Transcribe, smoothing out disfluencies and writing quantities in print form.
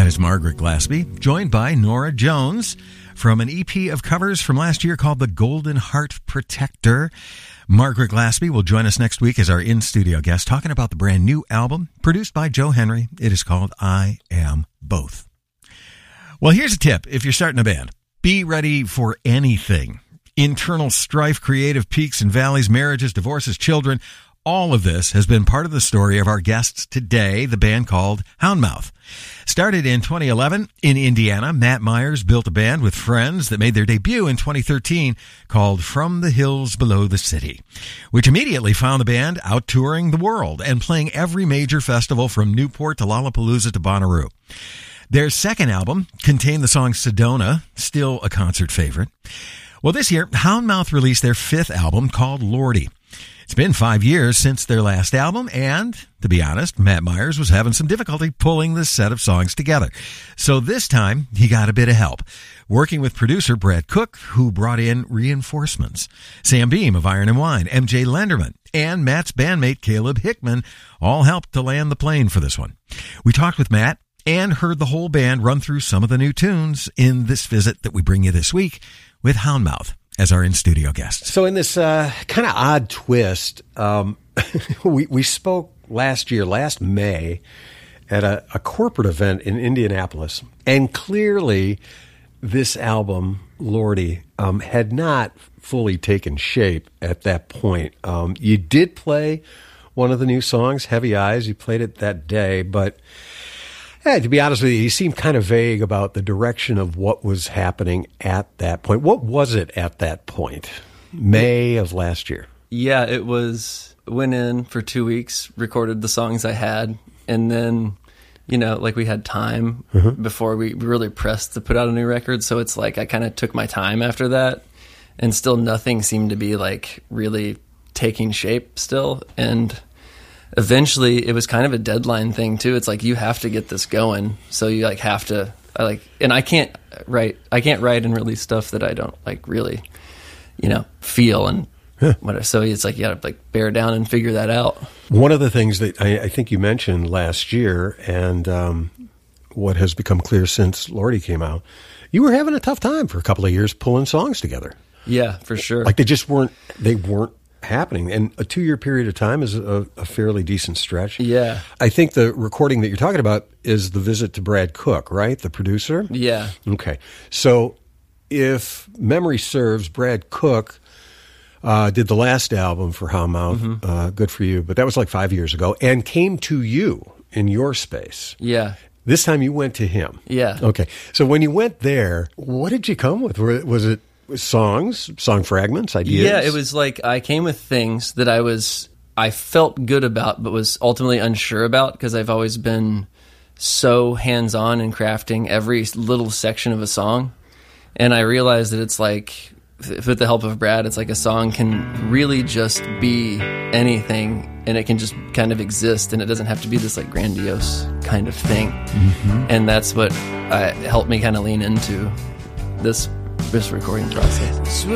is Margaret Glaspie, joined by Nora Jones from an EP of covers from last year called The Golden Heart Protector. Margaret Glaspie will join us next week as our in-studio guest, talking about the brand new album produced by Joe Henry. It is called I Am Both. Well, here's a tip if you're starting a band. Be ready for anything. Internal strife, creative peaks and valleys, marriages, divorces, children. All of this has been part of the story of our guests today, the band called Houndmouth. Started in 2011 in Indiana, Matt Myers built a band with friends that made their debut in 2013 called From the Hills Below the City, which immediately found the band out touring the world and playing every major festival from Newport to Lollapalooza to Bonnaroo. Their second album contained the song Sedona, still a concert favorite. Well, this year, Houndmouth released their fifth album called Lordy. It's been 5 years since their last album, and, to be honest, Matt Myers was having some difficulty pulling this set of songs together. So this time, he got a bit of help, working with producer Brad Cook, who brought in reinforcements. Sam Beam of Iron and Wine, MJ Lenderman, and Matt's bandmate Caleb Hickman all helped to land the plane for this one. We talked with Matt and heard the whole band run through some of the new tunes in this visit that we bring you this week with Houndmouth as our in-studio guest. So in this kind of odd twist, we spoke last May, at a corporate event in Indianapolis, and clearly this album, Lordy, had not fully taken shape at that point. You did play one of the new songs, Heavy Eyes. You played it that day, but to be honest with you, he seemed kind of vague about the direction of what was happening at that point. What was it at that point? May of last year. Yeah, it was, went in for 2 weeks, recorded the songs I had, and then, we had time before we really pressed to put out a new record. So it's like I kind of took my time after that, and still nothing seemed to be really taking shape still. And eventually, it was kind of a deadline thing too. It's like you have to get this going, so you have to. And I can't write and release stuff that I don't really, feel and whatever. So it's like you got to bear down and figure that out. One of the things that I think you mentioned last year, and what has become clear since Lordy came out, you were having a tough time for a couple of years pulling songs together. Yeah, for sure. They just weren't. They weren't happening, and a 2-year period of time is a fairly decent stretch. Yeah, I think the recording that you're talking about is the visit to Brad Cook, right, the producer? Yeah. Okay, so if memory serves, Brad Cook did the last album for Houndmouth, Good For You, but that was 5 years ago, and came to you in your space. Yeah. This time you went to him. Yeah. Okay, so when you went there, what did you come with? Was it songs, song fragments, ideas? Yeah, it was I came with things that I felt good about, but was ultimately unsure about, because I've always been so hands-on in crafting every little section of a song. And I realized that it's with the help of Brad, it's a song can really just be anything, and it can just kind of exist, and it doesn't have to be this grandiose kind of thing. And that's what helped me kind of lean into this recording process.